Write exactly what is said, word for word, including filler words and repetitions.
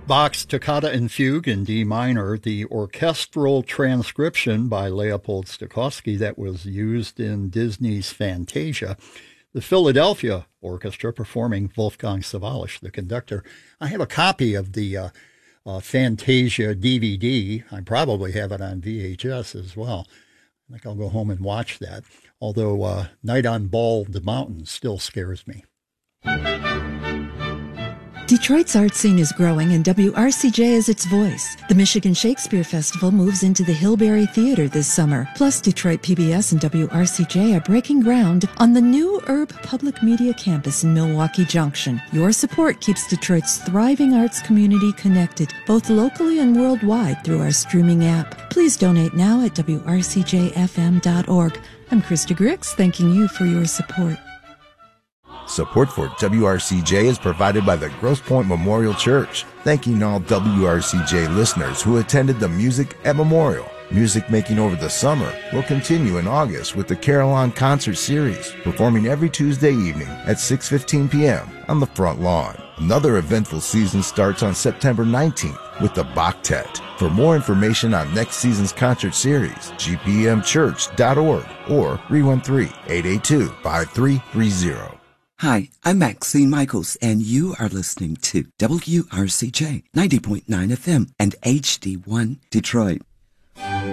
Bach's Toccata and Fugue in D minor, the orchestral transcription by Leopold Stokowski that was used in Disney's Fantasia, the Philadelphia Orchestra performing Wolfgang Sawallisch, the conductor. I have a copy of the uh, uh, Fantasia D V D. I probably have it on V H S as well. I think I'll go home and watch that, although uh, Night on Bald Mountain still scares me. Detroit's art scene is growing and W R C J is its voice. The Michigan Shakespeare Festival moves into the Hillberry Theater this summer. Plus, Detroit P B S and W R C J are breaking ground on the new Urb Public Media Campus in Milwaukee Junction. Your support keeps Detroit's thriving arts community connected, both locally and worldwide through our streaming app. Please donate now at W R C J F M dot org. I'm Krista Grix, thanking you for your support. Support for W R C J is provided by the Grosse Pointe Memorial Church, thanking all W R C J listeners who attended the Music at Memorial. Music making over the summer will continue in August with the Carillon Concert Series, performing every Tuesday evening at six fifteen p.m. on the front lawn. Another eventful season starts on September nineteenth with the Bachtet. For more information on next season's concert series, g p m church dot org or three one three, eight eight two, five three three zero. Hi, I'm Maxine Michaels, and you are listening to W R C J ninety point nine F M and H D one Detroit.